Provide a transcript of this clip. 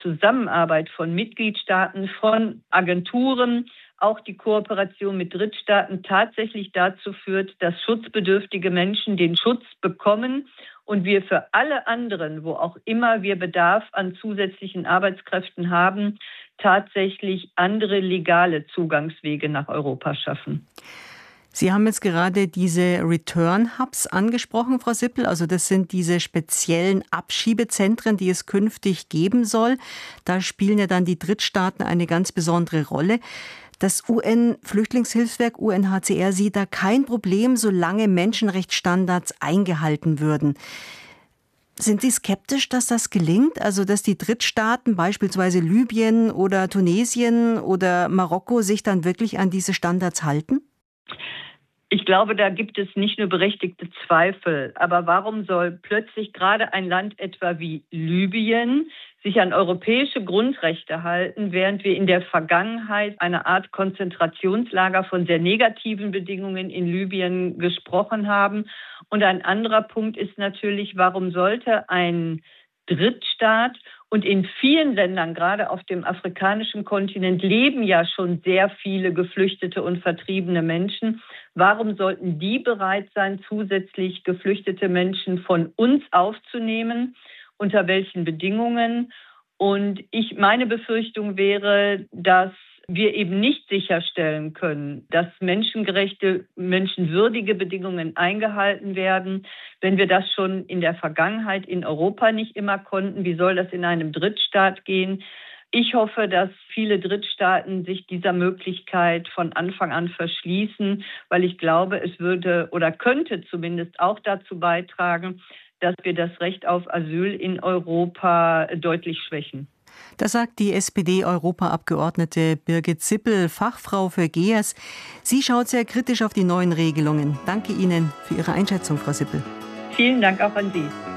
Zusammenarbeit von Mitgliedstaaten, von Agenturen, auch die Kooperation mit Drittstaaten tatsächlich dazu führt, dass schutzbedürftige Menschen den Schutz bekommen und wir für alle anderen, wo auch immer wir Bedarf an zusätzlichen Arbeitskräften haben, tatsächlich andere legale Zugangswege nach Europa schaffen. Sie haben jetzt gerade diese Return-Hubs angesprochen, Frau Sippel. Also das sind diese speziellen Abschiebezentren, die es künftig geben soll. Da spielen ja dann die Drittstaaten eine ganz besondere Rolle. Das UN-Flüchtlingshilfswerk UNHCR sieht da kein Problem, solange Menschenrechtsstandards eingehalten würden. Sind Sie skeptisch, dass das gelingt? Also dass die Drittstaaten, beispielsweise Libyen oder Tunesien oder Marokko, sich dann wirklich an diese Standards halten? Ich glaube, da gibt es nicht nur berechtigte Zweifel. Aber warum soll plötzlich gerade ein Land etwa wie Libyen sich an europäische Grundrechte halten, während wir in der Vergangenheit eine Art Konzentrationslager von sehr negativen Bedingungen in Libyen gesprochen haben? Und ein anderer Punkt ist natürlich, warum sollte ein Drittstaat, und in vielen Ländern, gerade auf dem afrikanischen Kontinent, leben ja schon sehr viele geflüchtete und vertriebene Menschen. Warum sollten die bereit sein, zusätzlich geflüchtete Menschen von uns aufzunehmen? Unter welchen Bedingungen? Und meine Befürchtung wäre, dass wir eben nicht sicherstellen können, dass menschengerechte, menschenwürdige Bedingungen eingehalten werden. Wenn wir das schon in der Vergangenheit in Europa nicht immer konnten, wie soll das in einem Drittstaat gehen? Ich hoffe, dass viele Drittstaaten sich dieser Möglichkeit von Anfang an verschließen, weil ich glaube, es würde oder könnte zumindest auch dazu beitragen, dass wir das Recht auf Asyl in Europa deutlich schwächen. Das sagt die SPD-Europaabgeordnete Birgit Sippel, Fachfrau für GEAS. Sie schaut sehr kritisch auf die neuen Regelungen. Danke Ihnen für Ihre Einschätzung, Frau Sippel. Vielen Dank auch an Sie.